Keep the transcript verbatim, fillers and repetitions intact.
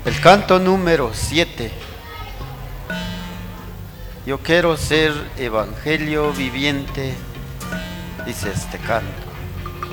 El canto número siete. Yo quiero ser evangelio viviente, dice este canto.